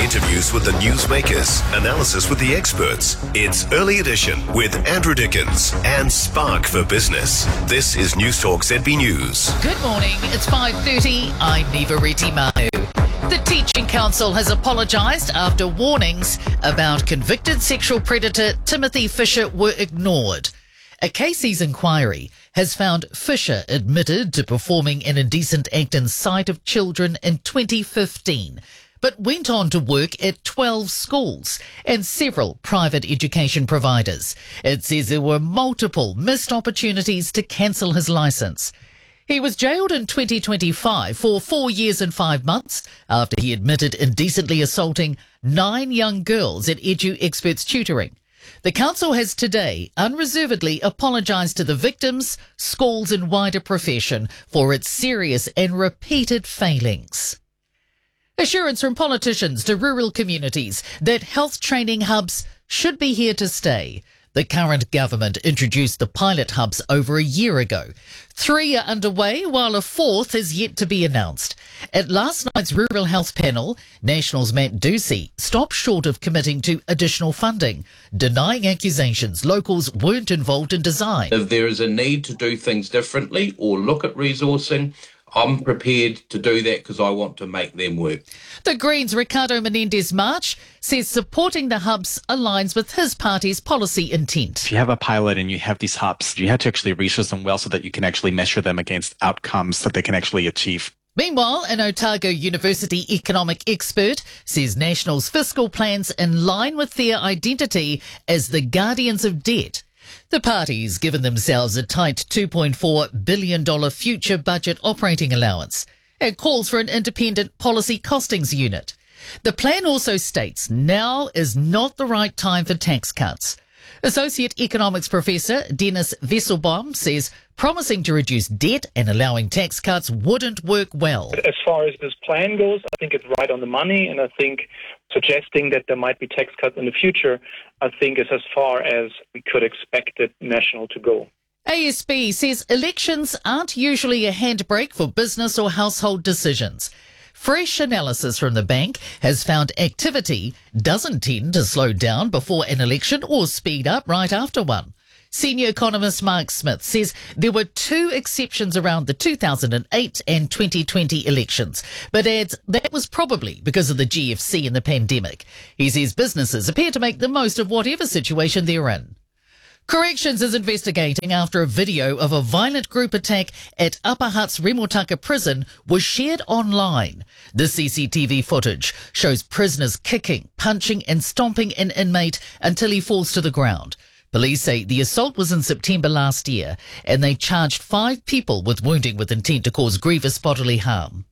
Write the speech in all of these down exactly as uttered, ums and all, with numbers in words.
Interviews with the newsmakers, analysis with the experts. It's Early Edition with Andrew Dickens and Spark for Business. This is News Talk Z B News. Good morning, it's five thirty. I'm Neva Retimanu. The Teaching Council has apologised after warnings about convicted sexual predator Timothy Fisher were ignored. A K C's inquiry has found Fisher admitted to performing an indecent act in sight of children in twenty fifteen, but went on to work at twelve schools and several private education providers. It says there were multiple missed opportunities to cancel his licence. He was jailed in twenty twenty-five for four years and five months after he admitted indecently assaulting nine young girls at Edu Experts Tutoring. The council has today unreservedly apologised to the victims, schools and wider profession for its serious and repeated failings. Assurance from politicians to rural communities that health training hubs should be here to stay. The current government introduced the pilot hubs over a year ago. Three are underway, while a fourth is yet to be announced. At last night's Rural Health Panel, National's Matt Ducey stopped short of committing to additional funding, denying accusations locals weren't involved in design. If there is a need to do things differently or look at resourcing, I'm prepared to do that because I want to make them work. The Greens' Ricardo Menendez March says supporting the hubs aligns with his party's policy intent. If you have a pilot and you have these hubs, you have to actually research them well so that you can actually measure them against outcomes that they can actually achieve. Meanwhile, an Otago University economic expert says National's fiscal plans in line with their identity as the guardians of debt. The party's given themselves a tight two point four billion dollars future budget operating allowance. It calls for an independent policy costings unit. The plan also states now is not the right time for tax cuts. Associate Economics Professor Dennis Vesselbaum says promising to reduce debt and allowing tax cuts wouldn't work well. As far as this plan goes, I think it's right on the money, and I think suggesting that there might be tax cuts in the future, I think is as far as we could expect it National to go. A S B says elections aren't usually a handbrake for business or household decisions. Fresh analysis from the bank has found activity doesn't tend to slow down before an election or speed up right after one. Senior economist Mark Smith says there were two exceptions around the two thousand eight and twenty twenty elections, but adds that was probably because of the G F C and the pandemic. He says businesses appear to make the most of whatever situation they're in. Corrections is investigating after a video of a violent group attack at Upper Hutt's Remotaka prison was shared online. The C C T V footage shows prisoners kicking, punching and stomping an inmate until he falls to the ground. Police say the assault was in September last year and they charged five people with wounding with intent to cause grievous bodily harm.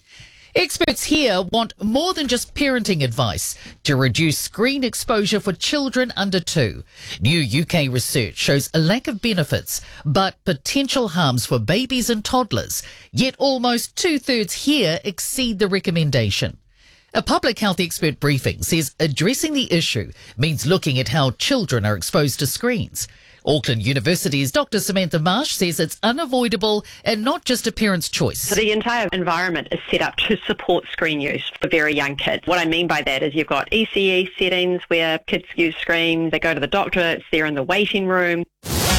Experts here want more than just parenting advice to reduce screen exposure for children under two. New U K research shows a lack of benefits, but potential harms for babies and toddlers. Yet almost two-thirds here exceed the recommendation. A public health expert briefing says addressing the issue means looking at how children are exposed to screens. Auckland University's Doctor Samantha Marsh says it's unavoidable and not just a parent's choice. So the entire environment is set up to support screen use for very young kids. What I mean by that is you've got E C E settings where kids use screens, they go to the doctor, it's there in the waiting room.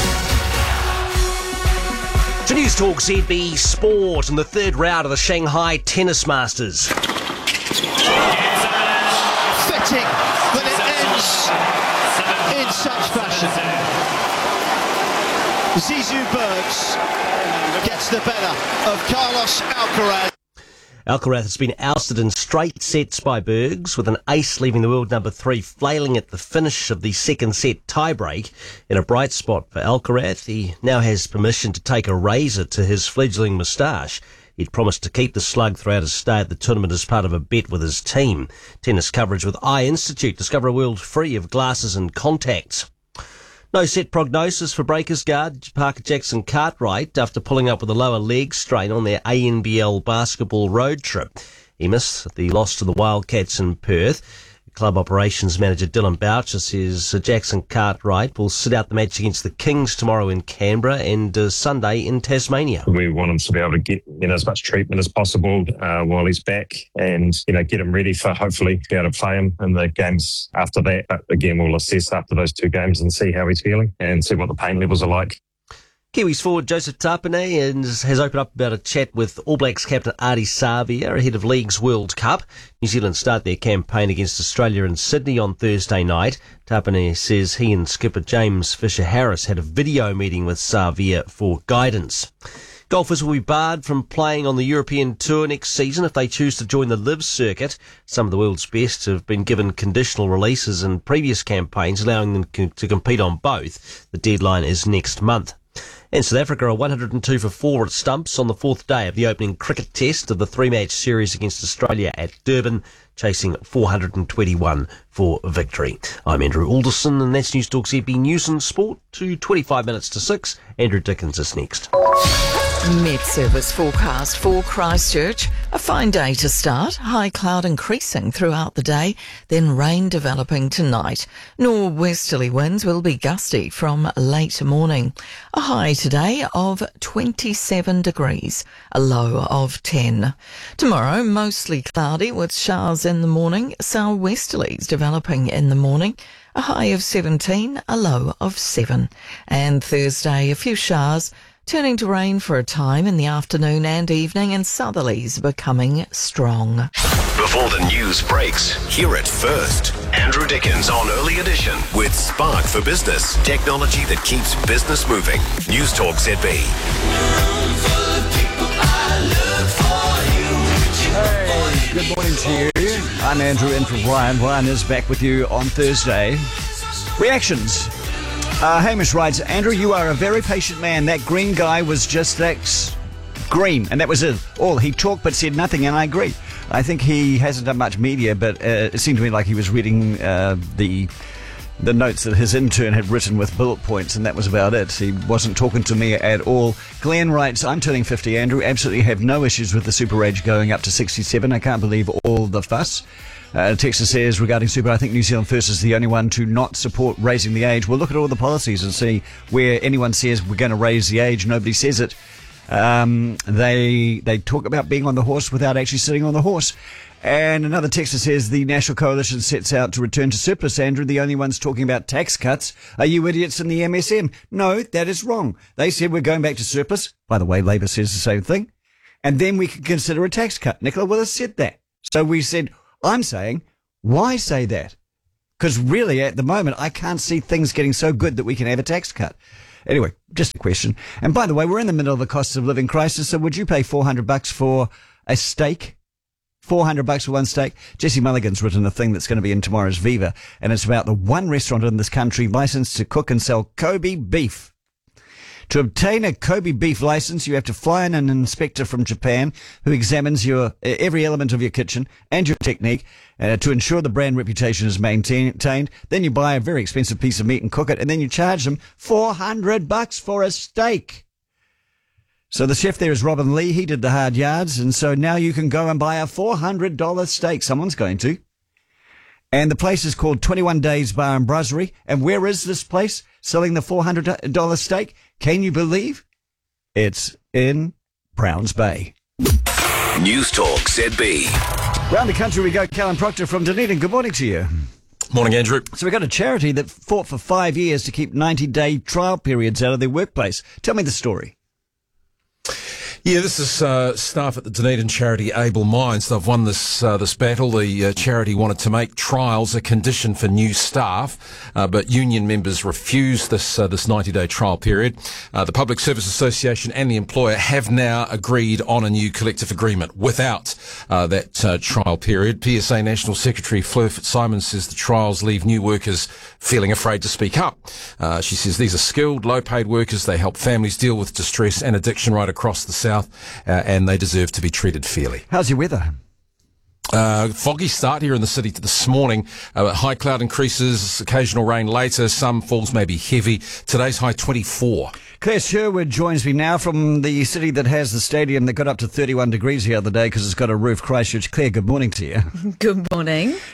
To News Talk Z B Sport in the third round of the Shanghai Tennis Masters. Fitting, but it ends in such fashion. Zizou Bergs gets the better of Carlos Alcaraz. Alcaraz has been ousted in straight sets by Bergs, with an ace leaving the world number three flailing at the finish of the second set tiebreak. In a bright spot for Alcaraz, he now has permission to take a razor to his fledgling moustache. He'd promised to keep the slug throughout his stay at the tournament as part of a bet with his team. Tennis coverage with Eye Institute. Discover a world free of glasses and contacts. No set prognosis for Breakers guard Parker Jackson Cartwright after pulling up with a lower leg strain on their A N B L basketball road trip. He missed the loss to the Wildcats in Perth. Club operations manager Dylan Boucher says uh, Jackson Cartwright will sit out the match against the Kings tomorrow in Canberra and uh, Sunday in Tasmania. We want him to be able to get you know, as much treatment as possible uh, while he's back, and you know get him ready for hopefully be able to play him in the games after that. But again, we'll assess after those two games and see how he's feeling and see what the pain levels are like. Kiwis forward Joseph Tapine has opened up about a chat with All Blacks captain Ardie Savea ahead of League's World Cup. New Zealand start their campaign against Australia in Sydney on Thursday night. Tapine says he and skipper James Fisher-Harris had a video meeting with Savea for guidance. Golfers will be barred from playing on the European Tour next season if they choose to join the Live circuit. Some of the world's best have been given conditional releases in previous campaigns, allowing them to compete on both. The deadline is next month. And South Africa are one hundred two for four at stumps on the fourth day of the opening cricket test of the three-match series against Australia at Durban, chasing four hundred twenty-one for victory. I'm Andrew Alderson, and that's News Talk Z B News and Sport to twenty-five minutes to six. Andrew Dickens is next. Met Service forecast for Christchurch. A fine day to start. High cloud increasing throughout the day, then rain developing tonight. Norwesterly winds will be gusty from late morning. A high today of twenty-seven degrees, a low of ten. Tomorrow, mostly cloudy with showers in the morning, southwesterlies developing in the morning. A high of seventeen, a low of seven. And Thursday, a few showers, turning to rain for a time in the afternoon and evening, and southerlies becoming strong. Before the news breaks, hear it first. Andrew Dickens on Early Edition with Spark for Business, technology that keeps business moving. News Talk Z B. Hey, good morning to you. I'm Andrew in for Brian. Brian is back with you on Thursday. Reactions. Uh, Hamish writes, Andrew, you are a very patient man. That green guy was just that green, and that was it. All. He talked but said nothing, and I agree. I think he hasn't done much media, but uh, it seemed to me like he was reading uh, the the notes that his intern had written with bullet points, and that was about it. He wasn't talking to me at all. Glenn writes, I'm turning fifty, Andrew. Absolutely have no issues with the super age going up to sixty-seven. I can't believe all the fuss. Uh, Texas says, regarding super, I think New Zealand First is the only one to not support raising the age. We'll look at all the policies and see where anyone says we're going to raise the age. Nobody says it. Um, they they talk about being on the horse without actually sitting on the horse. And another texter says the National Coalition sets out to return to surplus. Andrew, the only ones talking about tax cuts are you idiots in the M S M. No, that is wrong. They said we're going back to surplus. By the way, Labor says the same thing. And then we can consider a tax cut. Nicola Willis said that. So we said, I'm saying, why say that? Because really, at the moment, I can't see things getting so good that we can have a tax cut. Anyway, just a question. And by the way, we're in the middle of a cost of living crisis, so would you pay four hundred bucks for a steak? four hundred bucks for one steak? Jesse Mulligan's written a thing that's going to be in tomorrow's Viva, and it's about the one restaurant in this country licensed to cook and sell Kobe beef. To obtain a Kobe beef license, you have to fly in an inspector from Japan who examines your every element of your kitchen and your technique uh, to ensure the brand reputation is maintained. Then you buy a very expensive piece of meat and cook it, and then you charge them four hundred bucks for a steak. So the chef there is Robin Lee. He did the hard yards, and so now you can go and buy a four hundred dollars steak. Someone's going to. And the place is called twenty-one Days Bar and Brasserie. And where is this place selling the four hundred dollars steak? Can you believe? It's in Browns Bay. News Talk Z B. Round the country we go. Callum Proctor from Dunedin. Good morning to you. Morning, Andrew. So we've got a charity that fought for five years to keep ninety-day trial periods out of their workplace. Tell me the story. Yeah, this is uh, staff at the Dunedin charity Able Minds. They've won this uh, this battle. The uh, charity wanted to make trials a condition for new staff, uh, but union members refused this uh, this ninety-day trial period. Uh, the Public Service Association and the employer have now agreed on a new collective agreement without uh, that uh, trial period. P S A National Secretary Fleur Fitzsimons says the trials leave new workers feeling afraid to speak up. Uh, she says these are skilled, low-paid workers. They help families deal with distress and addiction right across the South. Uh, and they deserve to be treated fairly. How's your weather? Uh, foggy start here in the city this morning. Uh, high cloud increases, occasional rain later. Some falls may be heavy. Today's high twenty-four. Claire Sherwood joins me now from the city that has the stadium that got up to thirty-one degrees the other day because it's got a roof, Christchurch. Claire, good morning to you. Good morning.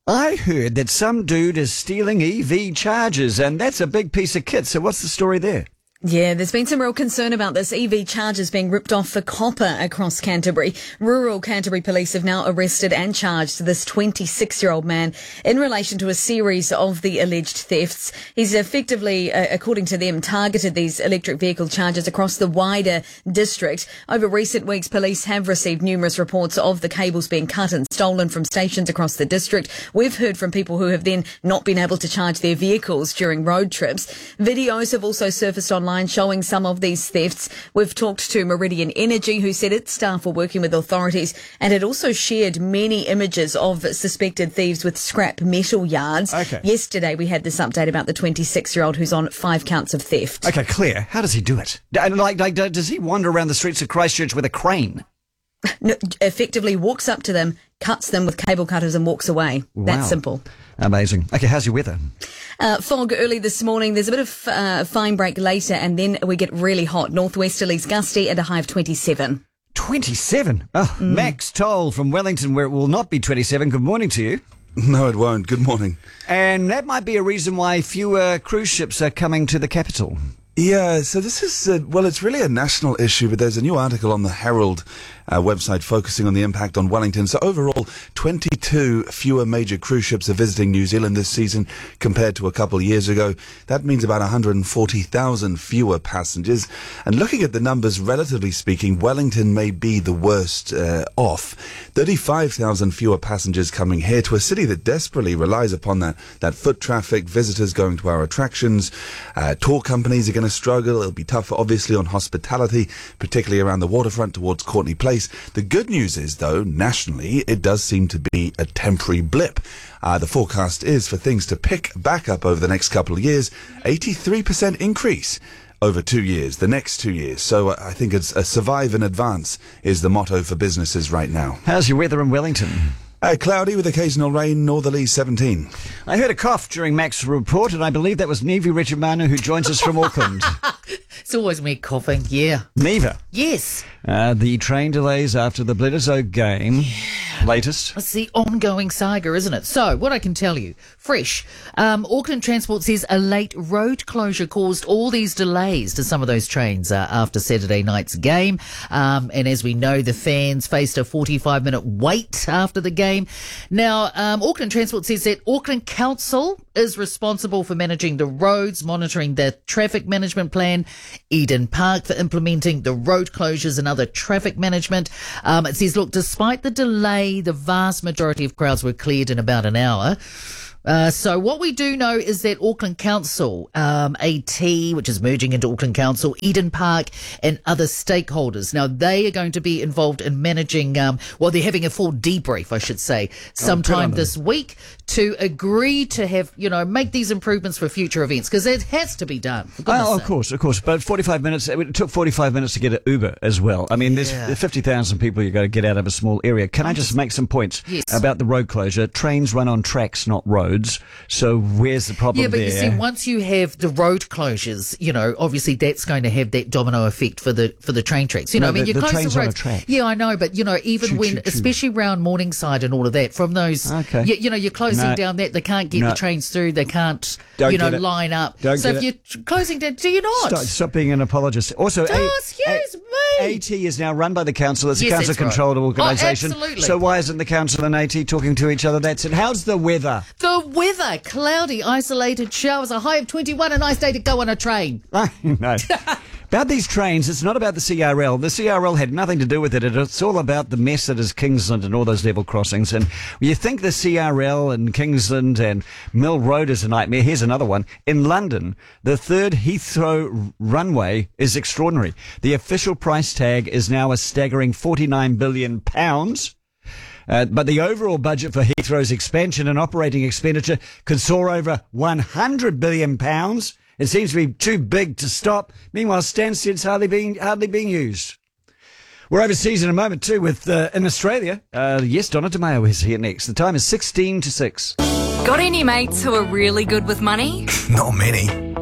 I heard that some dude is stealing E V chargers, and that's a big piece of kit. So what's the story there? Yeah, there's been some real concern about this. E V chargers being ripped off for copper across Canterbury. Rural Canterbury police have now arrested and charged this twenty-six-year-old man in relation to a series of the alleged thefts. He's effectively, uh, according to them, targeted these electric vehicle chargers across the wider district. Over recent weeks, police have received numerous reports of the cables being cut and stolen from stations across the district. We've heard from people who have then not been able to charge their vehicles during road trips. Videos have also surfaced online showing some of these thefts. We've talked to Meridian Energy, who said its staff were working with authorities and had also shared many images of suspected thieves with scrap metal yards. Okay. Yesterday, we had this update about the twenty-six-year-old who's on five counts of theft. Okay, Claire, how does he do it? Like, like, does he wander around the streets of Christchurch with a crane? No, effectively walks up to them, cuts them with cable cutters and walks away. Wow. That's simple. Amazing. Okay, how's your weather? Uh, fog early this morning. There's a bit of uh, fine break later, and then we get really hot. Northwesterlies gusty and a high of twenty-seven. twenty-seven? Oh, mm. Max Toll from Wellington, where it will not be twenty-seven. Good morning to you. No, it won't. Good morning. And that might be a reason why fewer cruise ships are coming to the capital. Yeah, so this is, uh, well, it's really a national issue, but there's a new article on the Herald uh, website focusing on the impact on Wellington. So overall, twenty-two fewer major cruise ships are visiting New Zealand this season compared to a couple of years ago. That means about one hundred forty thousand fewer passengers. And looking at the numbers, relatively speaking, Wellington may be the worst uh, off. thirty-five thousand fewer passengers coming here to a city that desperately relies upon that, that foot traffic, visitors going to our attractions. Uh, tour companies are going to struggle. It'll be tougher, obviously, on hospitality, particularly around the waterfront towards Courtney Place. The good news is, though, nationally, it does seem to be a temporary blip. Uh, the forecast is for things to pick back up over the next couple of years. eighty-three percent increase over two years, the next two years. So uh, I think it's a survive in advance is the motto for businesses right now. How's your weather in Wellington? Uh, cloudy with occasional rain, northerly seventeen. I heard a cough during Mac's report, and I believe that was Nevi Richamanu, who joins us from Auckland. It's always me coughing, yeah. Neva. Yes. Uh, the train delays after the Bledisloe game. Yeah. Latest. It's the ongoing saga, isn't it? So, what I can tell you, fresh. Um, Auckland Transport says a late road closure caused all these delays to some of those trains uh, after Saturday night's game. Um, and as we know, the fans faced a forty-five minute wait after the game. Now, um, Auckland Transport says that Auckland Council is responsible for managing the roads, monitoring the traffic management plan, Eden Park for implementing the road closures and other traffic management. Um, it says, look, despite the delay, the vast majority of crowds were cleared in about an hour. Uh, so what we do know is that Auckland Council, um, AT, which is merging into Auckland Council, Eden Park and other stakeholders. Now, they are going to be involved in managing, um, well, they're having a full debrief, I should say, sometime oh, this week to agree to have, you know, make these improvements for future events because it has to be done. Oh, of course, of course. But forty-five minutes, it took forty-five minutes to get an Uber as well. I mean, there's yeah. fifty thousand people you've got to get out of a small area. Can I just make some points yes. about the road closure? Trains run on tracks, not roads. So where's the problem there? Yeah, but there? you see, once you have the road closures, you know, obviously that's going to have that domino effect for the for the train tracks. You know, no, I mean, the, you the close train's the roads. On a track. Yeah, I know, but you know, even choo, when, choo, choo. especially around Morningside and all of that, from those, okay. you, you know, you're closing no. down that they can't get no. the trains through, they can't, Don't you know, line up. Don't so if it. you're closing down, do you not? Stop, stop being an apologist. Also, oh, excuse a, me. AT is now run by the council. It's yes, a council-controlled right. organisation. Oh, absolutely. So why isn't the council and AT talking to each other? That's it. How's the weather? The weather, cloudy, isolated showers, a high of twenty-one, a nice day to go on a train. No. About these trains, it's not about the C R L. The C R L had nothing to do with it. It's all about the mess that is Kingsland and all those level crossings. And you think the C R L and Kingsland and Mill Road is a nightmare. Here's another one. In London, the third Heathrow runway is extraordinary. The official price tag is now a staggering forty-nine billion pounds. Uh, but the overall budget for Heathrow's expansion and operating expenditure could soar over one hundred billion pounds. It seems to be too big to stop. Meanwhile, Stansted's hardly being hardly being used. We're overseas in a moment too, with uh, in Australia. Uh, yes, Donna DeMayo is here next. The time is sixteen to six. Got any mates who are really good with money? Not many.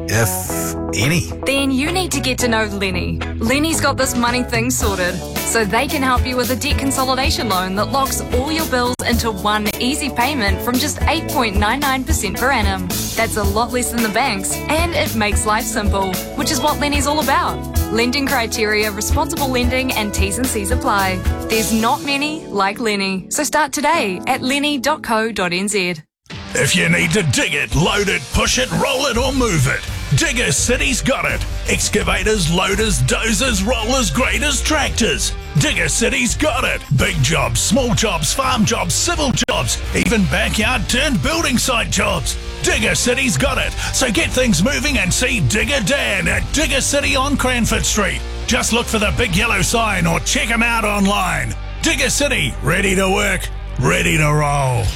if any. Then you need to get to know Lenny. Lenny's got this money thing sorted, so they can help you with a debt consolidation loan that locks all your bills into one easy payment from just eight point nine nine percent per annum. That's a lot less than the banks, and it makes life simple, which is what Lenny's all about. Lending criteria, responsible lending, and T's and C's apply. There's not many like Lenny, so start today at lenny dot co dot n z. If you need to dig it, load it, push it, roll it or move it, Digger City's got it. Excavators, loaders, dozers, rollers, graders, tractors. Digger City's got it. Big jobs, small jobs, farm jobs, civil jobs, even backyard turned building site jobs. Digger City's got it. So get things moving and see Digger Dan at Digger City on Cranford Street. Just look for the big yellow sign or check them out online. Digger City, ready to work, ready to roll.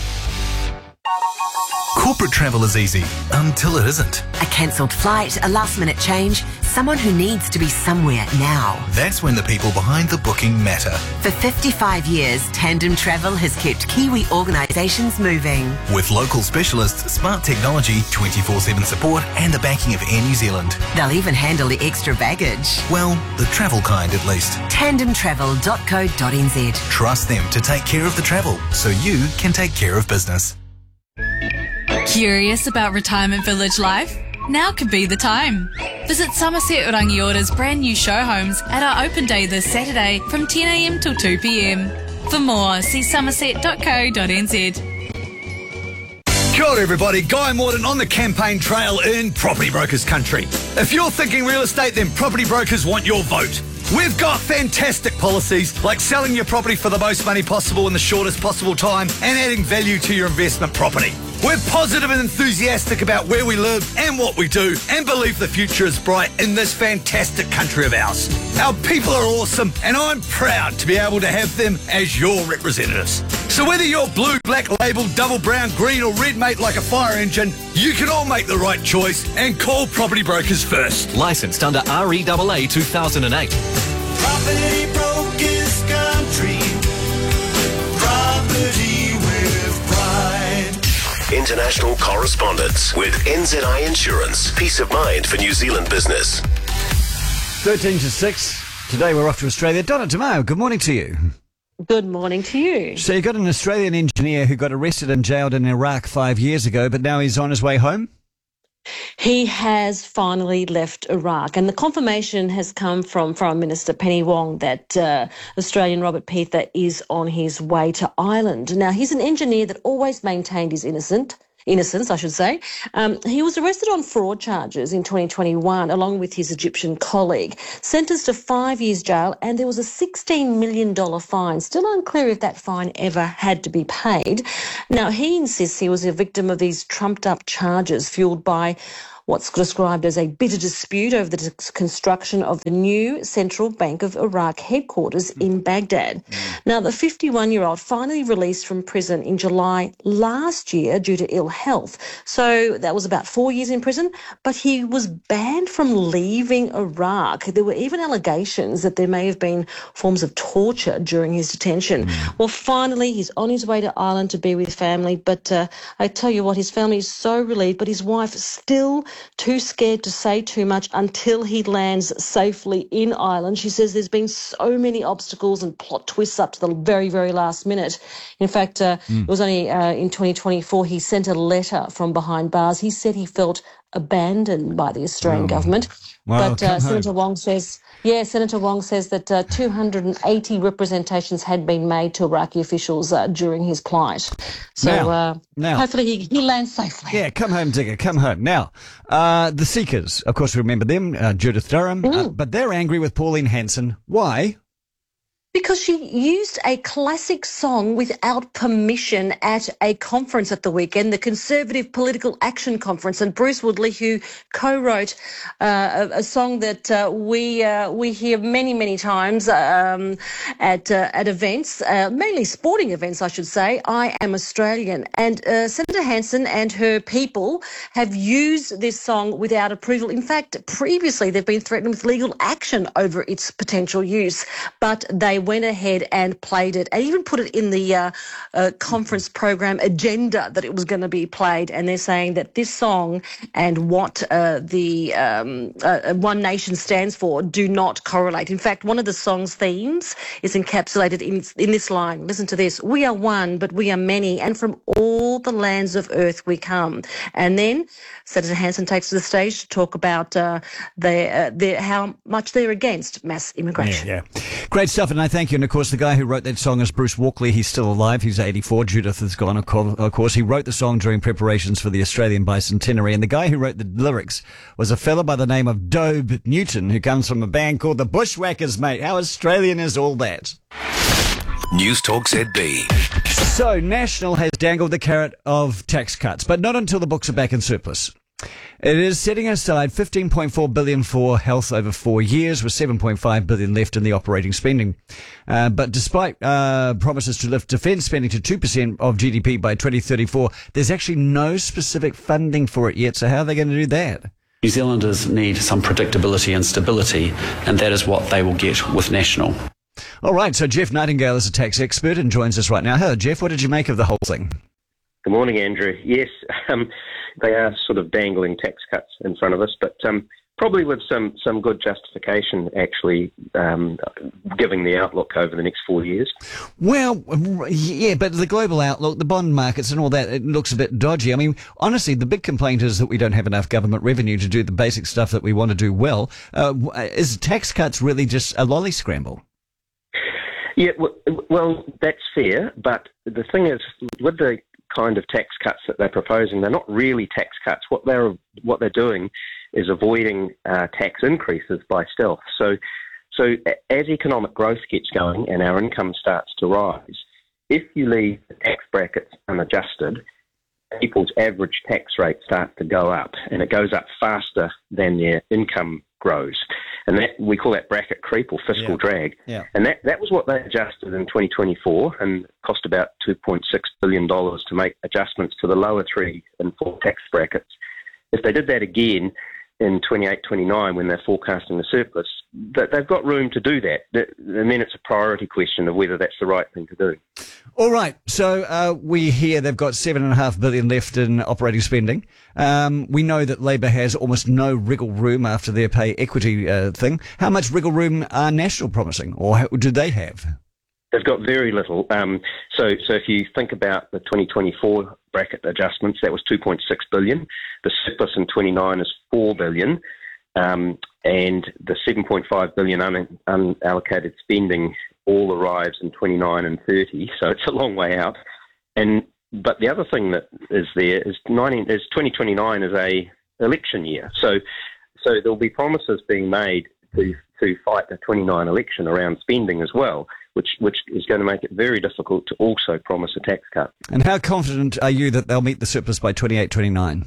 Corporate travel is easy until it isn't. A cancelled flight, a last-minute change, someone who needs to be somewhere now. That's when the people behind the booking matter. For fifty-five years, Tandem Travel has kept Kiwi organisations moving. With local specialists, smart technology, twenty-four seven support and the backing of Air New Zealand. They'll even handle the extra baggage. Well, the travel kind at least. tandem travel dot co dot n z. Trust them to take care of the travel so you can take care of business. Curious about retirement village life? Now could be the time. Visit Somerset Rangiора's brand new show homes at our open day this Saturday from ten a m till two p m. For more, see somerset dot co dot n z. Kia ora everybody, Guy Morton on the campaign trail in Property Brokers Country. If you're thinking real estate, then Property Brokers want your vote. We've got fantastic policies like selling your property for the most money possible in the shortest possible time and adding value to your investment property. We're positive and enthusiastic about where we live and what we do and believe the future is bright in this fantastic country of ours. Our people are awesome and I'm proud to be able to have them as your representatives. So whether you're blue, black label, double brown, green or red mate like a fire engine, you can all make the right choice and call Property Brokers first. Licensed under R E A A two thousand eight. Property Brokers Country. Property with pride. International correspondence with N Z I Insurance. Peace of mind for New Zealand business. thirteen to six. Today we're off to Australia. Donna Tamao, good morning to you. Good morning to you. So you got an Australian engineer who got arrested and jailed in Iraq five years ago, but now he's on his way home? He has finally left Iraq, and the confirmation has come from Foreign Minister Penny Wong that uh, Australian Robert Pether is on his way to Ireland. Now, he's an engineer that always maintained his innocent. Innocence, I should say. Um, he was arrested on fraud charges in twenty twenty-one, along with his Egyptian colleague, sentenced to five years jail, and there was a sixteen million dollars fine. Still unclear if that fine ever had to be paid. Now, he insists he was a victim of these trumped-up charges fueled by what's described as a bitter dispute over the construction of the new Central Bank of Iraq headquarters in Baghdad. Now, the fifty-one-year-old finally released from prison in July last year due to ill health. So that was about four years in prison, but he was banned from leaving Iraq. There were even allegations that there may have been forms of torture during his detention. Mm. Well, finally, he's on his way to Ireland to be with family, but uh, I tell you what, his family is so relieved, but his wife still too scared to say too much until he lands safely in Ireland. She says there's been so many obstacles and plot twists up to the very, very last minute. In fact, uh, mm. it was only uh, in twenty twenty-four he sent a letter from behind bars. He said he felt abandoned by the Australian oh. government. Well, but uh, Senator Wong says, yeah, Senator Wong says that uh, two hundred eighty representations had been made to Iraqi officials uh, during his plight. So now, uh, now. hopefully he, he lands safely. Yeah, come home, Digger, come home. Now, uh, the Seekers, of course, we remember them, uh, Judith Durham, mm. uh, but they're angry with Pauline Hanson. Why? Because she used a classic song without permission at a conference at the weekend, the Conservative Political Action Conference, and Bruce Woodley, who co-wrote uh, a, a song that uh, we uh, we hear many, many times um, at uh, at events, uh, mainly sporting events, I should say. I Am Australian, and uh, Senator Hanson and her people have used this song without approval. In fact, previously they've been threatened with legal action over its potential use, but they went ahead and played it and even put it in the uh, uh, conference program agenda that it was going to be played. And they're saying that this song and what uh, the um, uh, One Nation stands for do not correlate. In fact, one of the song's themes is encapsulated in, in this line. Listen to this. We are one, but we are many, and from all the lands of earth we come. And then Senator Hanson takes to the stage to talk about uh, the, uh, the, how much they're against mass immigration. Yeah, yeah. Great stuff, and I thank you. And of course, the guy who wrote that song is Bruce Walkley. He's still alive. He's eighty-four. Judith has gone, of course. He wrote the song during preparations for the Australian bicentenary. And the guy who wrote the lyrics was a fella by the name of Dobe Newton, who comes from a band called the Bushwhackers, mate. How Australian is all that? News Talk Z B. So, National has dangled the carrot of tax cuts, but not until the books are back in surplus. It is setting aside fifteen point four billion dollars for health over four years, with seven point five billion dollars left in the operating spending. Uh, but despite uh, promises to lift defence spending to two percent of G D P by twenty thirty-four, there's actually no specific funding for it yet. So how are they going to do that? New Zealanders need some predictability and stability, and that is what they will get with National. All right, so Jeff Nightingale is a tax expert and joins us right now. Hello, Jeff. What did you make of the whole thing? Good morning, Andrew. Yes, um, they are sort of dangling tax cuts in front of us, but um, probably with some, some good justification, actually, um, giving the outlook over the next four years. Well, yeah, but the global outlook, the bond markets and all that, it looks a bit dodgy. I mean, honestly, the big complaint is that we don't have enough government revenue to do the basic stuff that we want to do well. Uh, is tax cuts really just a lolly scramble? Yeah, well, that's fair, but the thing is, with the kind of tax cuts that they're proposing, they're not really tax cuts. What they're what they're doing is avoiding uh, tax increases by stealth. So, so as economic growth gets going and our income starts to rise, if you leave the tax brackets unadjusted, people's average tax rate starts to go up, and it goes up faster than their income grows. And that we call that bracket creep or fiscal Yeah. drag. Yeah. And that, that was what they adjusted in twenty twenty-four, and cost about two point six billion dollars to make adjustments to the lower three and four tax brackets. If they did that again in twenty-eight twenty-nine, when they're forecasting the surplus, that they've got room to do that. That- And then it's a priority question of whether that's the right thing to do. All right, so uh, we hear they've got seven and a half billion left in operating spending. Um, we know that Labor has almost no wriggle room after their pay equity uh, thing. How much wriggle room are National promising, or how, do they have? They've got very little. Um, so, so if you think about the twenty twenty-four bracket adjustments, that was two point six billion. The surplus in twenty-nine is four billion, um, and the seven point five billion un- unallocated spending all arrives in twenty-nine and thirty. So it's a long way out. And but the other thing that is there is nineteen is twenty twenty-nine is a election year. So, so there'll be promises being made to to fight the twenty-nine election around spending as well, which which is going to make it very difficult to also promise a tax cut. And how confident are you that they'll meet the surplus by twenty-eight twenty-nine?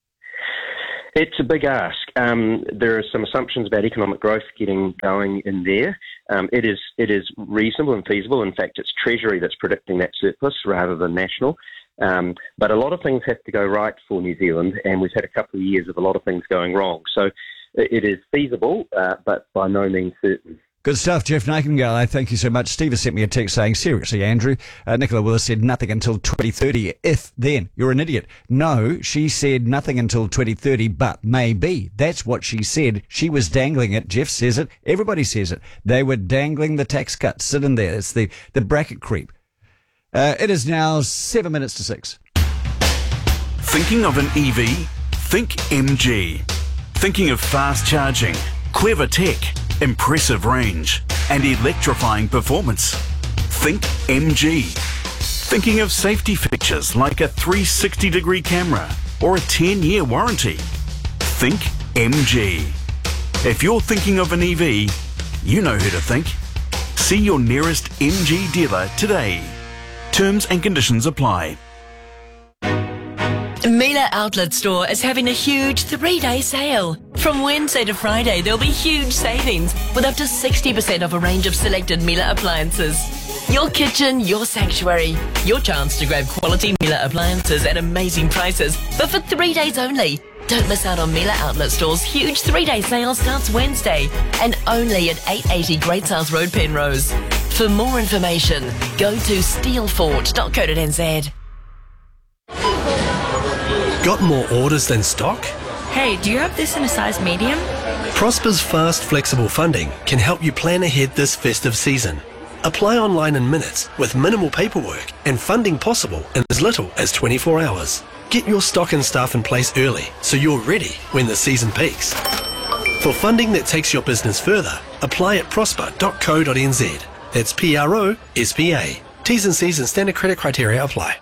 It's a big ask. Um, there are some assumptions about economic growth getting going in there. Um, it is it is reasonable and feasible. In fact, it's Treasury that's predicting that surplus rather than National. Um, but a lot of things have to go right for New Zealand, and we've had a couple of years of a lot of things going wrong. So it is feasible, uh, but by no means certain. Good stuff, Jeff Nightingale. I thank you so much. Steve has sent me a text saying, seriously, Andrew, uh, Nicola Willis said nothing until twenty thirty. If then, you're an idiot. No, she said nothing until twenty thirty, but maybe. That's what she said. She was dangling it. Jeff says it. Everybody says it. They were dangling the tax cut. Sit in there. It's the, the bracket creep. Uh, it is now seven minutes to six. Thinking of an E V? Think M G. Thinking of fast charging, clever tech, impressive range, and electrifying performance? Think M G. Thinking of safety features like a three sixty degree camera or a ten year warranty? Think M G. If you're thinking of an E V, you know who to think. See your nearest M G dealer today. Terms and conditions apply. Miele Outlet Store is having a huge three-day sale. From Wednesday to Friday, there'll be huge savings with up to sixty percent off a range of selected Miele appliances. Your kitchen, your sanctuary. Your chance to grab quality Miele appliances at amazing prices, but for three days only. Don't miss out on Miele Outlet Store's huge three-day sale starts Wednesday and only at eight eighty Great South Road, Penrose. For more information, go to steelfort dot co dot n z. Got more orders than stock? Hey, do you have this in a size medium? Prosper's fast, flexible funding can help you plan ahead this festive season. Apply online in minutes with minimal paperwork and funding possible in as little as twenty-four hours. Get your stock and staff in place early so you're ready when the season peaks. For funding that takes your business further, apply at prosper dot co dot n z. That's P R O S P A. T's and C's and standard credit criteria apply.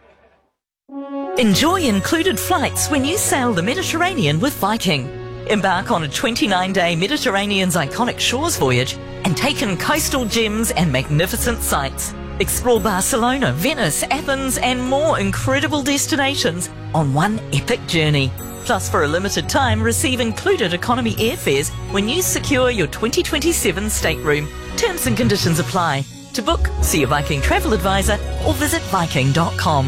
Enjoy included flights when you sail the Mediterranean with Viking. Embark on a twenty-nine day Mediterranean's iconic shores voyage and take in coastal gems and magnificent sights. Explore Barcelona, Venice, Athens and more incredible destinations on one epic journey. Plus, for a limited time, receive included economy airfares when you secure your twenty twenty-seven stateroom. Terms and conditions apply. To book, see a Viking travel advisor or visit viking dot com.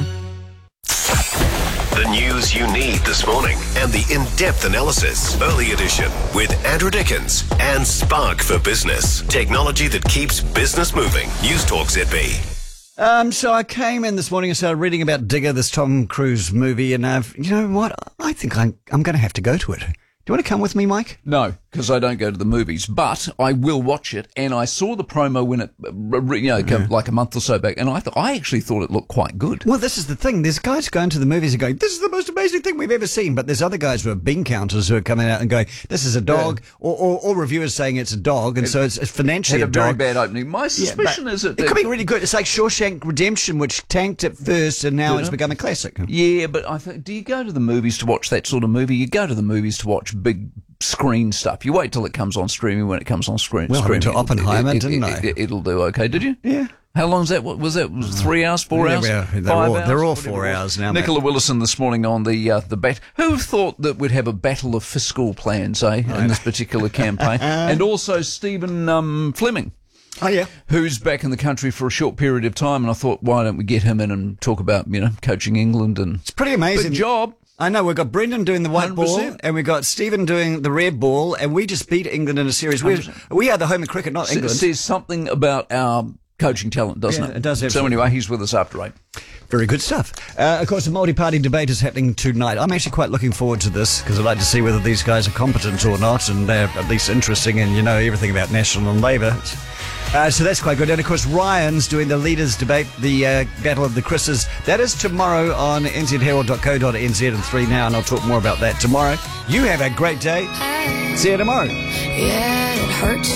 The news you need this morning and the in-depth analysis. Early edition with Andrew Dickens and Spark for Business. Technology that keeps business moving. News Talk Z B. Um, so I came in this morning and started reading about Digger, this Tom Cruise movie, and I've, you know what? I think I'm, I'm going to have to go to it. Do you want to come with me, Mike? No, because I don't go to the movies, but I will watch it. And I saw the promo when it, you know, Yeah. like a month or so back, and I th- I actually thought it looked quite good. Well, this is the thing. There's guys going to the movies and going, this is the most amazing thing we've ever seen. But there's other guys who are bean counters who are coming out and going, this is a dog. Or, or, or reviewers saying it's a dog. And It so it's, it's financially had a a very dog. bad opening. My suspicion Yeah, but is that it could be really good. It's like Shawshank Redemption, which tanked at first and now Did it's it? become a classic. Yeah, but I think, do you go to the movies to watch that sort of movie? You go to the movies to watch big screen stuff. You wait till it comes on streaming. When it comes on screen, Well, I went streaming, to Oppenheimer, it, it, didn't it, I? It, it'll do okay. Did you? Yeah. How long is that? What was that? Was it three hours, four Yeah, hours, well, they're five all- hours? they're all Whatever four it was. hours now, Nicola mate. Willison this morning on the uh, the bat. Who thought that we'd have a battle of fiscal plans, eh, in this particular campaign? And also Stephen um, Fleming. Oh, yeah. Who's back in the country for a short period of time, and I thought, why don't we get him in and talk about, you know, coaching England and It's pretty amazing. Big job. I know, we've got Brendan doing the white one hundred ball, percent. and we've got Stephen doing the red ball, and we just beat England in a series. We're, we are the home of cricket, not S- England. says something about our coaching talent, doesn't Yeah, it? it does, So absolutely. anyway, he's with us after eight. Very good stuff. Uh, of course, the multi-party debate is happening tonight. I'm actually quite looking forward to this because I'd like to see whether these guys are competent or not, and they're at least interesting and you know everything about National and Labour. Uh, so that's quite good. And of course, Ryan's doing the leaders debate, the uh, Battle of the Chris's. That is tomorrow on n z herald dot co dot n z and three now, and I'll talk more about that tomorrow. You have a great day. See you tomorrow. Yeah, it hurts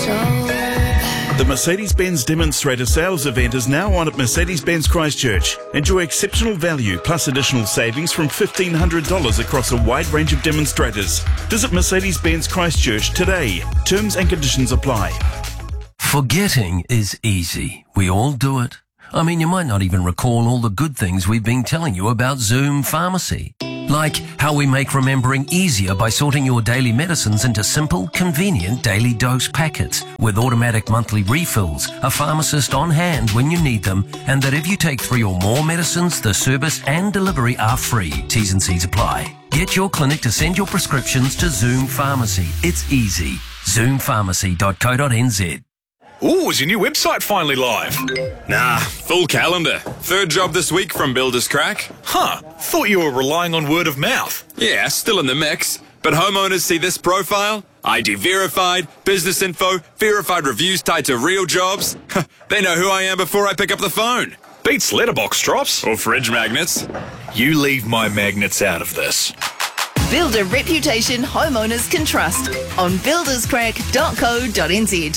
so. The Mercedes-Benz Demonstrator Sales event is now on at Mercedes-Benz Christchurch. Enjoy exceptional value plus additional savings from fifteen hundred dollars across a wide range of demonstrators. Visit Mercedes-Benz Christchurch today. Terms and conditions apply. Forgetting is easy. We all do it. I mean, you might not even recall all the good things we've been telling you about Zoom Pharmacy. Like how we make remembering easier by sorting your daily medicines into simple, convenient daily dose packets with automatic monthly refills, a pharmacist on hand when you need them, and that if you take three or more medicines, the service and delivery are free. T's and C's apply. Get your clinic to send your prescriptions to Zoom Pharmacy. It's easy. zoom pharmacy dot co dot n z. Ooh, is your new website finally live? Nah, full calendar. Third job this week from Builders Crack. Huh, thought you were relying on word of mouth. Yeah, still in the mix. But homeowners see this profile, I D verified, business info, verified reviews tied to real jobs. They know who I am before I pick up the phone. Beats letterbox drops or fridge magnets. You leave my magnets out of this. Build a reputation homeowners can trust on builders crack dot co dot n z.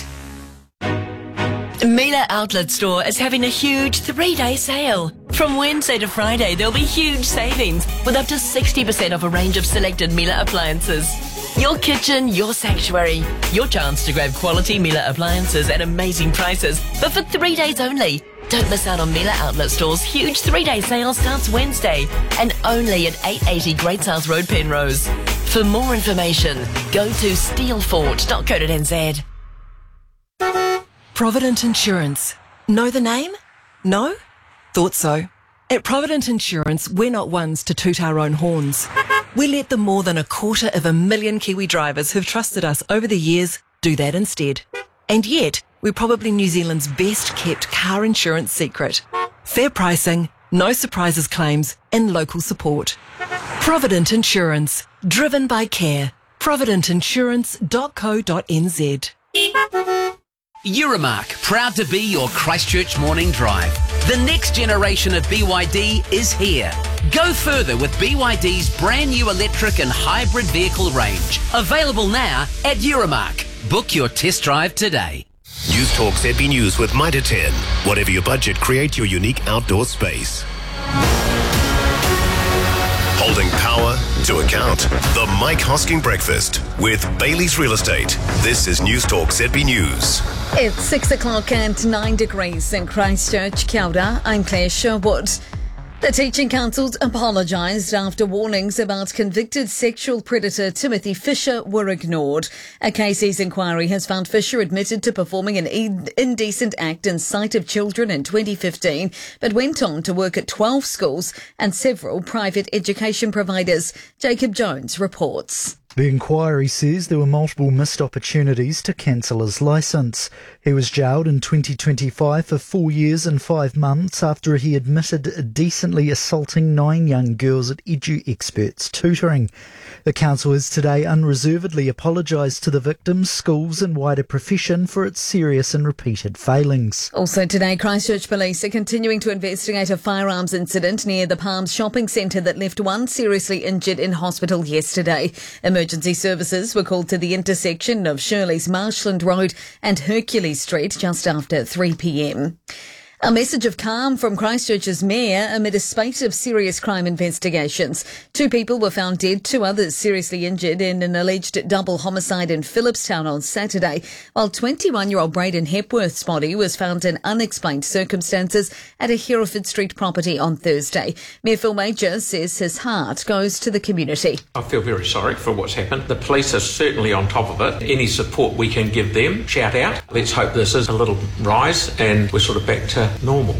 Miele Outlet Store is having a huge three-day sale. From Wednesday to Friday, there'll be huge savings with up to sixty percent off a range of selected Miele appliances. Your kitchen, your sanctuary. Your chance to grab quality Miele appliances at amazing prices, but for three days only. Don't miss out on Miele Outlet Store's huge three-day sale starts Wednesday and only at eight eighty Great South Road, Penrose. For more information, go to steelfort dot co dot n z. Provident Insurance. Know the name? No? Thought so. At Provident Insurance, we're not ones to toot our own horns. We let the more than a quarter of a million Kiwi drivers who've trusted us over the years do that instead. And yet, we're probably New Zealand's best kept car insurance secret. Fair pricing, no surprises claims, and local support. Provident Insurance, driven by care. provident insurance dot co dot n z. Euromark, proud to be your Christchurch morning drive. The next generation of B Y D is here. Go further with B Y D's brand new electric and hybrid vehicle range. Available now at Euromark. Book your test drive today. News Talk Z B News with Mitre ten. Whatever your budget, create your unique outdoor space. Holding power to account. The Mike Hosking Breakfast with Bailey's Real Estate. This is News Talk Z B News. It's six o'clock and nine degrees in Christchurch. Kia ora, I'm Claire Sherwood. The Teaching Councils apologised after warnings about convicted sexual predator Timothy Fisher were ignored. A K C's inquiry has found Fisher admitted to performing an in- indecent act in sight of children in twenty fifteen, but went on to work at twelve schools and several private education providers. Jacob Jones reports. The inquiry says there were multiple missed opportunities to cancel his licence. He was jailed in twenty twenty-five for four years and five months after he admitted indecently assaulting nine young girls at Edu Experts tutoring. The council has today unreservedly apologised to the victims, schools and wider profession for its serious and repeated failings. Also today, Christchurch Police are continuing to investigate a firearms incident near the Palms shopping centre that left one seriously injured in hospital yesterday. Emergency services were called to the intersection of Shirley's Marshland Road and Hercules Street just after three p.m. A message of calm from Christchurch's mayor amid a spate of serious crime investigations. Two people were found dead, two others seriously injured in an alleged double homicide in Phillipstown on Saturday, while twenty-one-year-old Braden Hepworth's body was found in unexplained circumstances at a Hereford Street property on Thursday. Mayor Phil Major says his heart goes to the community. I feel very sorry for what's happened. The police are certainly on top of it. Any support we can give them, shout out. Let's hope this is a little rise and we're sort of back to normal.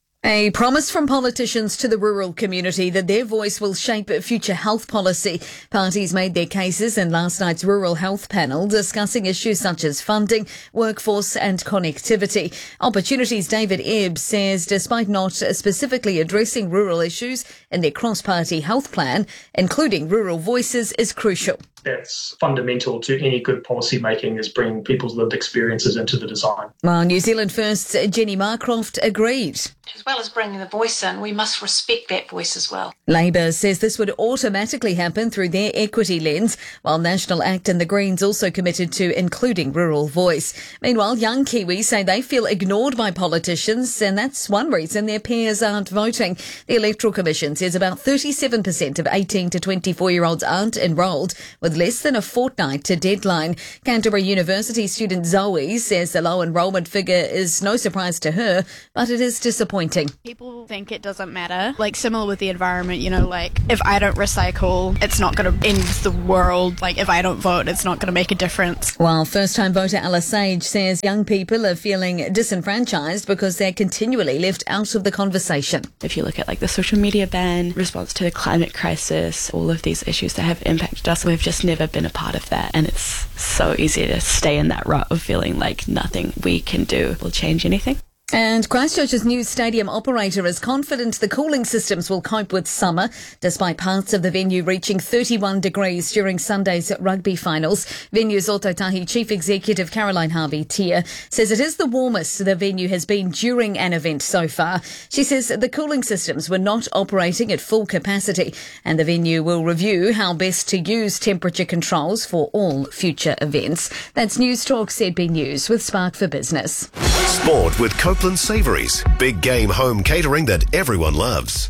A promise from politicians to the rural community that their voice will shape future health policy. Parties made their cases in last night's rural health panel, discussing issues such as funding, workforce and connectivity. Opportunities' David Ebb says despite not specifically addressing rural issues in their cross-party health plan, including rural voices is crucial. That's fundamental to any good policy making, is bringing people's lived experiences into the design. Well, New Zealand First's Jenny Marcroft agreed. As well as bringing the voice in, we must respect that voice as well. Labor says this would automatically happen through their equity lens, while National Act and the Greens also committed to including rural voice. Meanwhile, young Kiwis say they feel ignored by politicians, and that's one reason their peers aren't voting. The Electoral Commission says about thirty-seven percent of eighteen to twenty-four-year-olds aren't enrolled, with less than a fortnight to deadline. Canterbury University student Zoe says the low enrolment figure is no surprise to her, but it is disappointing. People think it doesn't matter. Like, similar with the environment, you know, like, if I don't recycle, it's not going to end the world. Like, if I don't vote, it's not going to make a difference. While first-time voter Ella Sage says young people are feeling disenfranchised because they're continually left out of the conversation. If you look at, like, the social media ban, response to the climate crisis, all of these issues that have impacted us, we've just never been a part of that. And it's so easy to stay in that rut of feeling like nothing we can do will change anything. And Christchurch's new stadium operator is confident the cooling systems will cope with summer, despite parts of the venue reaching thirty-one degrees during Sunday's rugby finals. Venue's Otautahi Chief Executive Caroline Harvey-Tia says it is the warmest the venue has been during an event so far. She says the cooling systems were not operating at full capacity, and the venue will review how best to use temperature controls for all future events. That's News Talk Z B News with Spark for Business. Sport with Copeland Savouries. Big game home catering that everyone loves.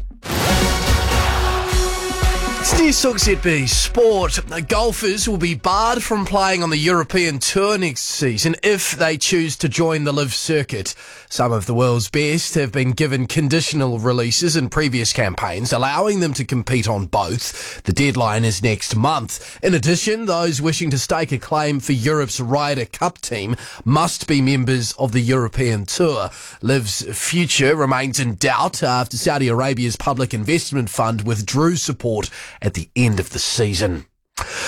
It's News Talk Z B Sport. Golfers will be barred from playing on the European Tour next season if they choose to join the Live Circuit. Some of the world's best have been given conditional releases in previous campaigns, allowing them to compete on both. The deadline is next month. In addition, those wishing to stake a claim for Europe's Ryder Cup team must be members of the European Tour. Liv's future remains in doubt after Saudi Arabia's public investment fund withdrew support at the end of the season.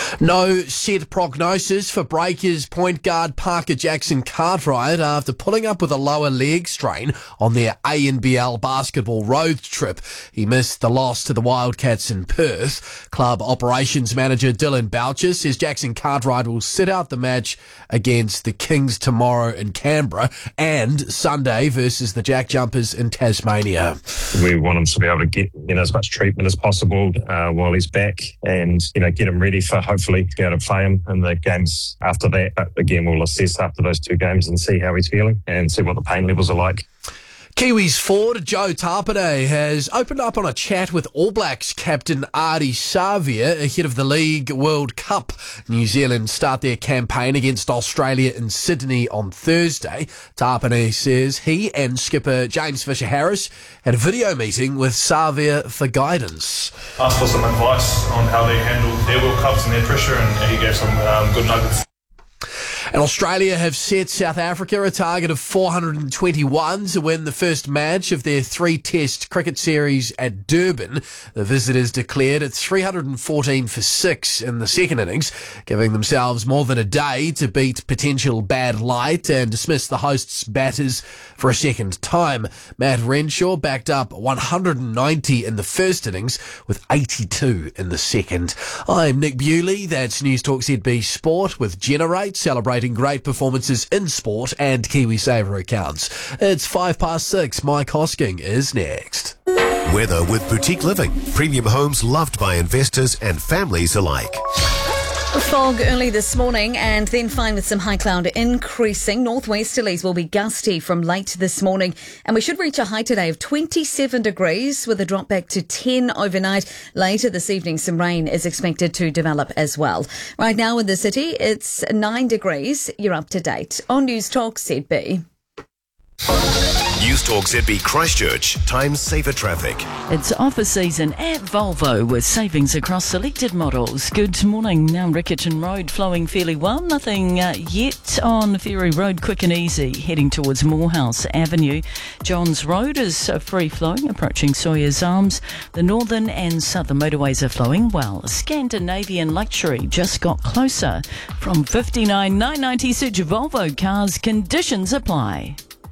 No set prognosis for Breakers point guard Parker Jackson Cartwright after pulling up with a lower leg strain on their A N B L basketball road trip. He missed the loss to the Wildcats in Perth. Club operations manager Dylan Boucher says Jackson Cartwright will sit out the match against the Kings tomorrow in Canberra and Sunday versus the Jack Jumpers in Tasmania. We want him to be able to get you know as much treatment as possible uh, while he's back, and you know get him ready for hopefully be able to play him in the games after that. But again, we'll assess after those two games and see how he's feeling and see what the pain levels are like. Kiwis forward Joe Tapine has opened up on a chat with All Blacks captain Ardie Savea ahead of the League World Cup. New Zealand start their campaign against Australia in Sydney on Thursday. Tapine says he and skipper James Fisher-Harris had a video meeting with Savea for guidance. Asked for some advice on how they handle their World Cups and their pressure, and he gave some um, good nuggets. And Australia have set South Africa a target of four hundred twenty-one to win the first match of their three-test cricket series at Durban. The visitors declared at three hundred fourteen for six in the second innings, giving themselves more than a day to beat potential bad light and dismiss the hosts' batters for a second time. Matt Renshaw backed up one hundred ninety in the first innings with eighty-two in the second. I'm Nick Bewley. That's News Talk Z B Sport with Generate, celebrating great performances in sport and KiwiSaver accounts. It's five past six. Mike Hosking is next. Weather with Boutique Living. Premium homes loved by investors and families alike. Fog early this morning and then fine with some high cloud increasing. Northwesterlies will be gusty from late this morning, and we should reach a high today of twenty-seven degrees with a drop back to ten overnight. Later this evening, some rain is expected to develop as well. Right now in the city, it's nine degrees. You're up to date on News Talk Z B. News Talk Z B Christchurch. Time saver traffic. It's offer season at Volvo with savings across selected models. Good morning. Now Riccarton Road flowing fairly well. Nothing uh, yet on Ferry Road, quick and easy. Heading towards Morehouse Avenue. Johns Road is uh, free flowing approaching Sawyer's Arms. The northern and southern motorways are flowing well. Scandinavian Luxury just got closer. From fifty-nine nine ninety search Volvo cars. Conditions apply.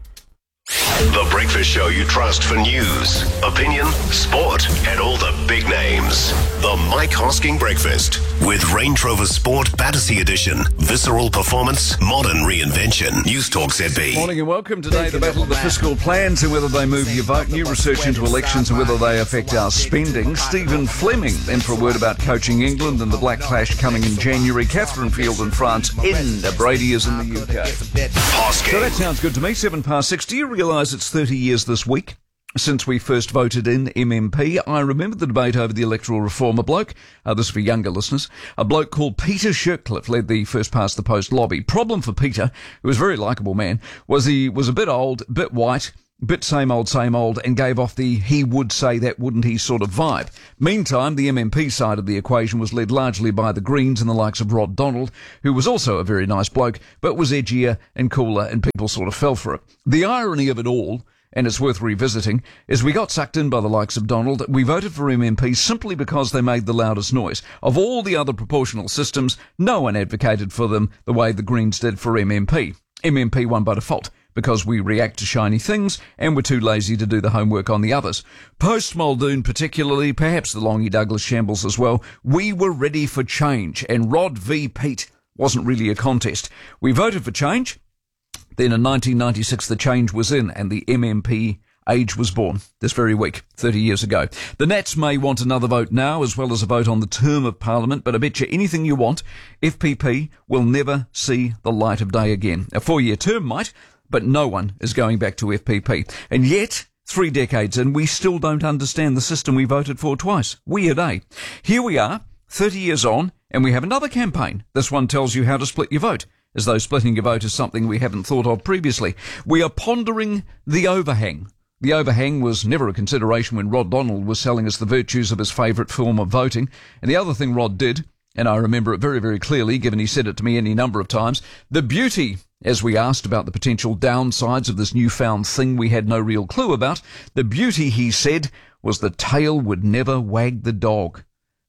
The breakfast show you trust for news, opinion, sport, and all the big names. The Mike Hosking Breakfast with Range Rover Sport Battersea Edition. Visceral performance, modern reinvention. News Talk Z B. Morning and welcome. Today, the battle of the fiscal plans and whether they move your vote. New research into elections and whether they affect our spending. Stephen Fleming then for a word about coaching England and the Black Clash coming in January. Catherine Field in France. And Brady is in the U K. Hosking. So that sounds good to me. Seven past six. Do you realise it's thirty years this week since we first voted in M M P? I remember the debate over the electoral reform. A bloke, uh, this is for younger listeners, a bloke called Peter Shirtcliffe led the first past the post lobby. Problem for Peter, who was a very likeable man, was he was a bit old, bit white, bit same old, same old, and gave off the he would say that, wouldn't he sort of vibe. Meantime, the M M P side of the equation was led largely by the Greens and the likes of Rod Donald, who was also a very nice bloke, but was edgier and cooler, and people sort of fell for it. The irony of it all, and it's worth revisiting, is we got sucked in by the likes of Donald. We voted for M M P simply because they made the loudest noise. Of all the other proportional systems, no one advocated for them the way the Greens did for M M P. M M P won by default, because we react to shiny things and we're too lazy to do the homework on the others. Post Muldoon particularly, perhaps the Longy Douglas shambles as well, we were ready for change, and Rod v Pete wasn't really a contest. We voted for change. Then in nineteen ninety-six, the change was in and the M M P age was born this very week, thirty years ago. The Nats may want another vote now, as well as a vote on the term of Parliament, but I bet you anything you want, F P P will never see the light of day again. A four-year term might, but no one is going back to F P P. And yet, three decades in, we still don't understand the system we voted for twice. Weird, eh? Here we are, thirty years on, and we have another campaign. This one tells you how to split your vote, as though splitting your vote is something we haven't thought of previously. We are pondering the overhang. The overhang was never a consideration when Rod Donald was selling us the virtues of his favourite form of voting. And the other thing Rod did, and I remember it very, very clearly, given he said it to me any number of times, the beauty, as we asked about the potential downsides of this newfound thing we had no real clue about, the beauty, he said, was the tail would never wag the dog.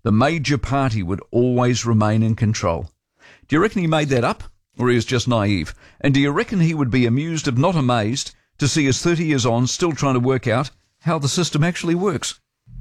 the major party would always remain in control. Do you reckon he made that up, or he is just naive? And do you reckon he would be amused, if not amazed, to see us thirty years on still trying to work out how the system actually works?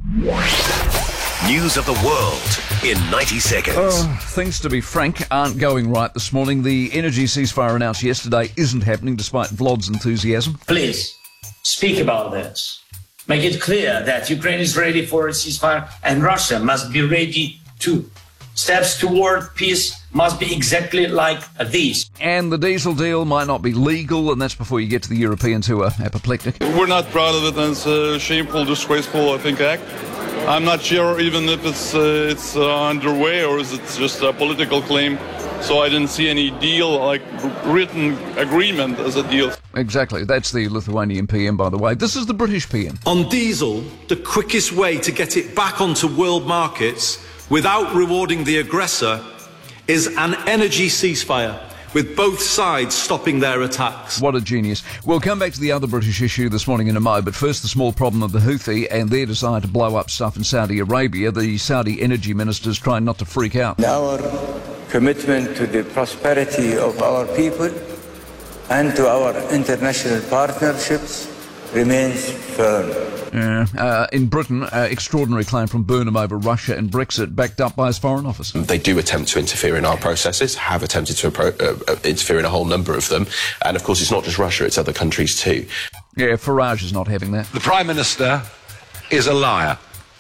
News of the world in ninety seconds. Oh, things, to be frank, aren't going right this morning. The energy ceasefire announced yesterday isn't happening despite Vlad's enthusiasm. Please, speak about this. Make it clear that Ukraine is ready for a ceasefire and Russia must be ready too. Steps toward peace must be exactly like these. And the diesel deal might not be legal, and that's before you get to the Europeans who are apoplectic. We're not proud of it, and it's a shameful, disgraceful, I think, act. I'm not sure even if it's uh, it's uh, underway or is it just a political claim. So I didn't see any deal, like written agreement as a deal. Exactly. That's the Lithuanian P M, by the way. This is the British P M. On diesel, the quickest way to get it back onto world markets without rewarding the aggressor is an energy ceasefire, with both sides stopping their attacks. What a genius. We'll come back to the other British issue this morning in a mo, but first the small problem of the Houthi and their desire to blow up stuff in Saudi Arabia. The Saudi energy minister's trying not to freak out. Our commitment to the prosperity of our people and to our international partnerships remains firm. Yeah. Uh, in Britain, uh, extraordinary claim from Burnham over Russia and Brexit, backed up by his Foreign Office. They do attempt to interfere in our processes, have attempted to appro- uh, interfere in a whole number of them. And, of course, it's not just Russia, it's other countries too. Yeah, Farage is not having that. The Prime Minister is a liar.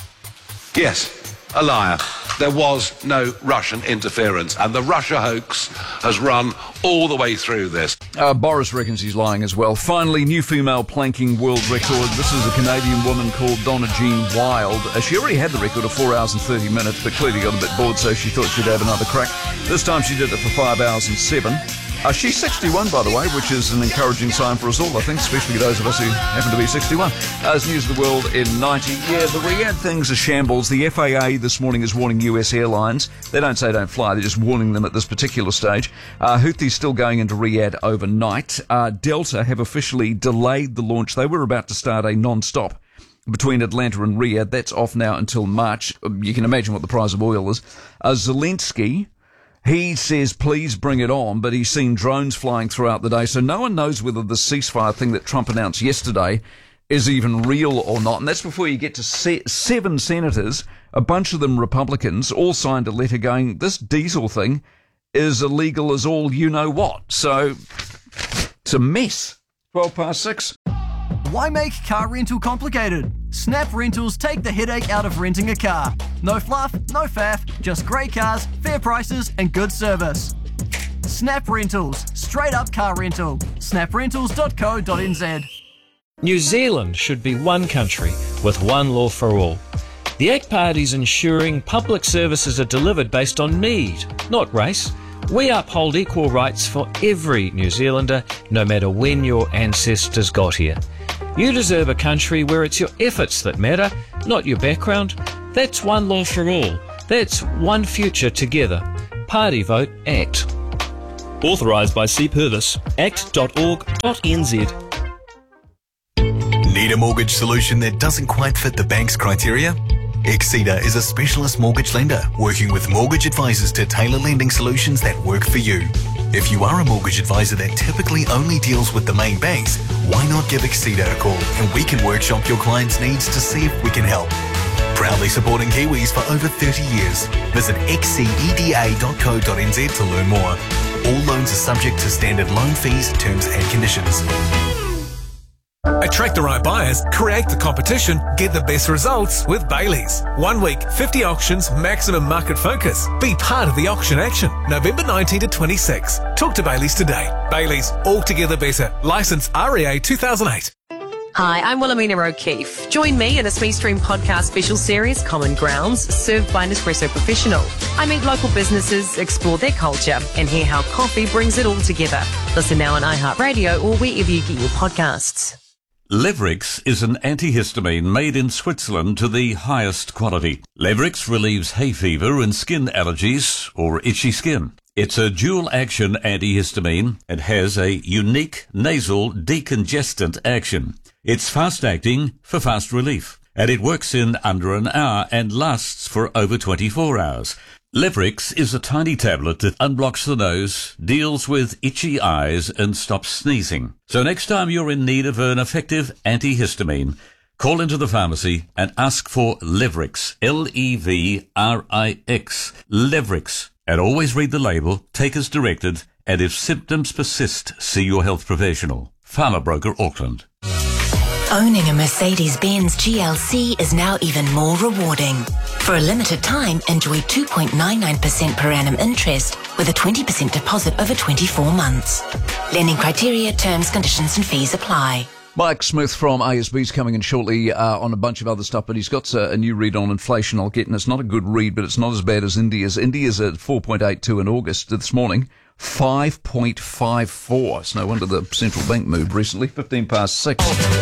Yes, a liar. There was no Russian interference, and the Russia hoax has run all the way through this. Uh, Boris reckons he's lying as well. Finally, new female planking world record. This is a Canadian woman called Donna Jean Wild. Uh, she already had the record of four hours and thirty minutes, but clearly got a bit bored, so she thought she'd have another crack. This time she did it for five hours and seven. Uh, she's sixty-one, by the way, which is an encouraging sign for us all, I think, especially those of us who happen to be sixty-one. As News of the World in ninety. Yeah, the Riyadh thing's a shambles. The F A A this morning is warning U S airlines. They don't say don't fly, they're just warning them at this particular stage. Uh, Houthis still going into Riyadh overnight. Uh, Delta have officially delayed the launch. They were about to start a non-stop between Atlanta and Riyadh. That's off now until March. You can imagine what the price of oil is. Uh, Zelensky... He says, please bring it on, but he's seen drones flying throughout the day, so no one knows whether the ceasefire thing that Trump announced yesterday is even real or not. And that's before you get to se- seven senators, a bunch of them Republicans, all signed a letter going, this diesel thing is illegal as all you-know-what. So it's a mess. twelve past six. Why make car rental complicated? Snap Rentals take the headache out of renting a car. No fluff, no faff, just great cars, fair prices and good service. Snap Rentals, straight up car rental. snap rentals dot co dot n z. New Zealand should be one country with one law for all. The A C T Party is ensuring public services are delivered based on need, not race. We uphold equal rights for every New Zealander, no matter when your ancestors got here. You deserve a country where it's your efforts that matter, not your background. That's one law for all. That's one future together. Party vote ACT. Authorised by C Purvis. act dot org dot n z. Need a mortgage solution that doesn't quite fit the bank's criteria? Exceeder is a specialist mortgage lender working with mortgage advisors to tailor lending solutions that work for you. If you are a mortgage advisor that typically only deals with the main banks, why not give Exceeder a call and we can workshop your client's needs to see if we can help. Proudly supporting Kiwis for over thirty years. Visit exceeda dot co dot n z to learn more. All loans are subject to standard loan fees, terms and conditions. Attract the right buyers, create the competition, get the best results with Bailey's. One week, fifty auctions, maximum market focus. Be part of the auction action. November nineteenth to twenty-sixth. Talk to Bailey's today. Bailey's, altogether better. Licence R E A two thousand eight. Hi, I'm Wilhelmina O'Keefe. Join me in a SmeStream podcast special series, Common Grounds, served by Nespresso Professional. I meet local businesses, explore their culture, and hear how coffee brings it all together. Listen now on iHeartRadio or wherever you get your podcasts. Levrix is an antihistamine made in Switzerland to the highest quality. Levrix relieves hay fever and skin allergies or itchy skin. It's a dual-action antihistamine and has a unique nasal decongestant action. It's fast-acting for fast relief. and it works in under an hour and lasts for over twenty-four hours. Levrix is a tiny tablet that unblocks the nose, deals with itchy eyes and stops sneezing. So next time you're in need of an effective antihistamine, call into the pharmacy and ask for Levrix, L E V R I X, Levrix. And always read the label, take as directed, and if symptoms persist, see your health professional. Farmer Broker Auckland. Owning a Mercedes-Benz G L C is now even more rewarding. For a limited time, enjoy two point nine nine percent per annum interest with a twenty percent deposit over twenty-four months. Lending criteria, terms, conditions and fees apply. Mike Smith from A S B is coming in shortly uh, on a bunch of other stuff, but he's got uh, a new read on inflation I'll get, and it's not a good read, but it's not as bad as India's. India's at four point eight two in August this morning, five point five four. It's no wonder the central bank moved recently, fifteen past six.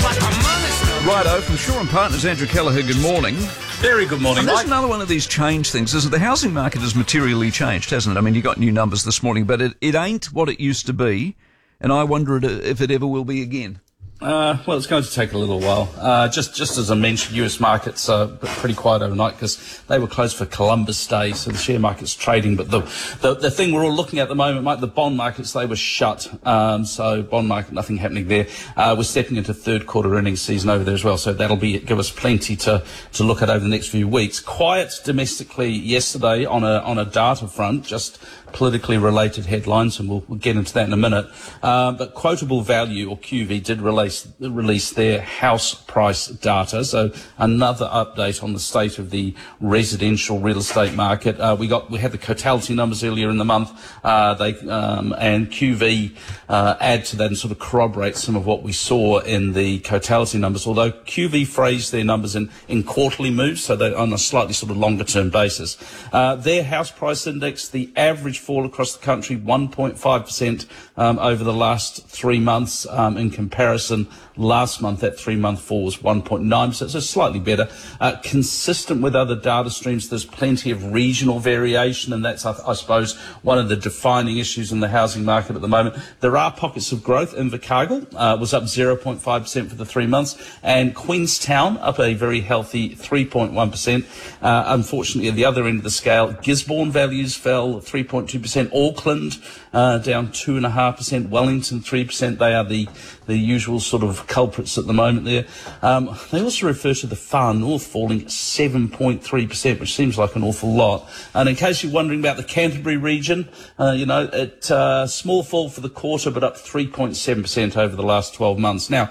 Righto, from Shaw and Partners, Andrew Kelleher, good morning. Very good morning, And that's Mike. another one of these change things, isn't it? The housing market has materially changed, hasn't it? I mean, you got new numbers this morning, but it, it ain't what it used to be, and I wonder if it ever will be again. Uh, well, it's going to take a little while. Uh, just just as I mentioned, U S markets are pretty quiet overnight because they were closed for Columbus Day, so the share market's trading. But the, the the thing we're all looking at at the moment, Mike, the bond markets, they were shut. Um, so bond market, nothing happening there. Uh, we're stepping into third quarter earnings season over there as well, so that'll be give us plenty to, to look at over the next few weeks. Quiet domestically yesterday on a on a data front, just politically related headlines, and we'll, we'll get into that in a minute. Um, but Quotable Value, or Q V, did release release their house price data. So another update on the state of the residential real estate market. Uh, we got we had the Cotality numbers earlier in the month. Uh, they um, and Q V uh, add to that and sort of corroborate some of what we saw in the Cotality numbers. Although Q V phrased their numbers in, in quarterly moves, so they're on a slightly sort of longer term basis. Uh, their house price index, the average fall across the country, one point five percent um, over the last three months. Um, in comparison, last month that three-month fall was one point nine percent, so slightly better. Uh, consistent with other data streams, there's plenty of regional variation, and that's, I, I suppose, one of the defining issues in the housing market at the moment. There are pockets of growth. Invercargill uh, was up zero point five percent for the three months, and Queenstown up a very healthy three point one percent. Uh, unfortunately, at the other end of the scale, Gisborne values fell three point two percent. Auckland uh, down two point five percent. Wellington three percent. They are the, the usual sort of culprits at the moment there. Um, they also refer to the Far North falling seven point three percent, which seems like an awful lot. And in case you're wondering about the Canterbury region, uh, you know, it uh, small fall for the quarter, but up three point seven percent over the last twelve months. Now,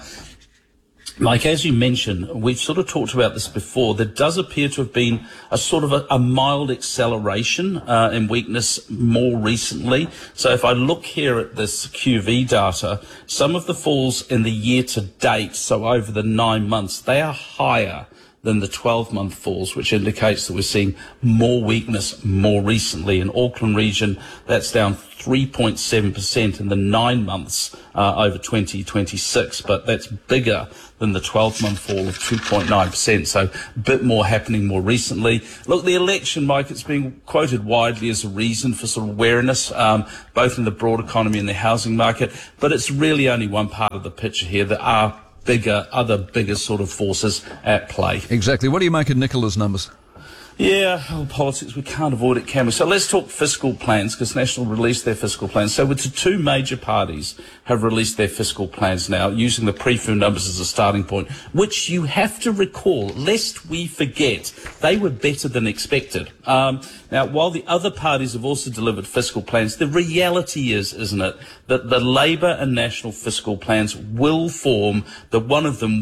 Mike, as you mentioned, we've sort of talked about this before. There does appear to have been a sort of a, a mild acceleration uh, in weakness more recently. So if I look here at this Q V data, some of the falls in the year to date, so over the nine months, they are higher than the twelve-month falls, which indicates that we're seeing more weakness more recently. In Auckland region, that's down three point seven percent in the nine months uh, over twenty twenty-six, but that's bigger than the twelve-month fall of two point nine percent, so a bit more happening more recently. Look, the election, Mike, it's being quoted widely as a reason for sort of wariness, um, both in the broad economy and the housing market, but it's really only one part of the picture here. There are bigger, other bigger sort of forces at play. Exactly. What do you make of Nicola's numbers? Yeah, well, politics, we can't avoid it, can we? So let's talk fiscal plans, because National released their fiscal plans. So with the two major parties have released their fiscal plans now, using the pre-F U numbers as a starting point, which you have to recall, lest we forget, they were better than expected. Um, now, while the other parties have also delivered fiscal plans, the reality is, isn't it, that the Labour and National fiscal plans will form, that one of them